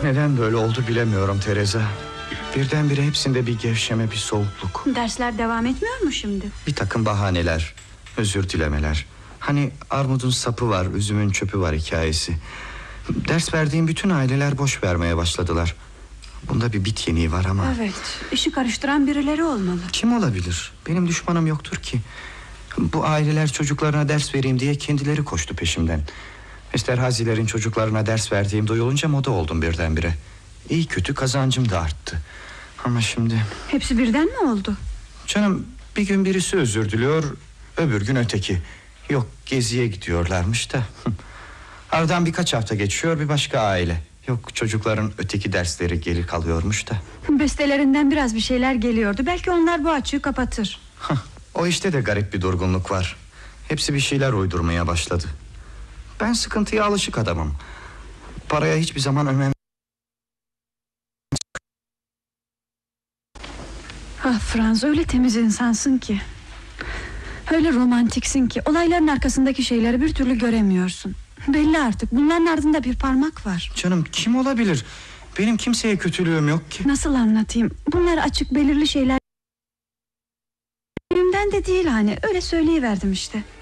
Neden böyle oldu bilemiyorum Teresa. Birdenbire hepsinde bir gevşeme, bir soğukluk. Dersler devam etmiyor mu şimdi? Bir takım bahaneler, özür dilemeler. Hani armudun sapı var, üzümün çöpü var hikayesi. Ders verdiğim bütün aileler boş vermeye başladılar. Bunda bir bit yeniği var ama... Evet, işi karıştıran birileri olmalı. Kim olabilir? Benim düşmanım yoktur ki. Bu aileler çocuklarına ders vereyim diye kendileri koştu peşimden. Esterhazilerin çocuklarına ders verdiğim duyulunca moda oldum birdenbire. İyi kötü kazancım da arttı. Ama şimdi... Hepsi birden mi oldu? Canım, bir gün birisi özür diliyor, öbür gün öteki. Yok, geziye gidiyorlarmış da. Aradan birkaç hafta geçiyor, bir başka aile. Yok, çocukların öteki dersleri geri kalıyormuş da. Bestelerinden biraz bir şeyler geliyordu. Belki onlar bu açığı kapatır. O işte de garip bir durgunluk var. Hepsi bir şeyler uydurmaya başladı. Ben sıkıntıya alışık adamım. Paraya hiçbir zaman önem... Ah Franz, öyle temiz insansın ki. Öyle romantiksin ki olayların arkasındaki şeyleri bir türlü göremiyorsun. Belli artık, bunların ardında bir parmak var. Canım, kim olabilir? Benim kimseye kötülüğüm yok ki. Nasıl anlatayım? Bunlar açık, belirli şeyler. Elimden de değil hani, öyle söyleyiverdim işte.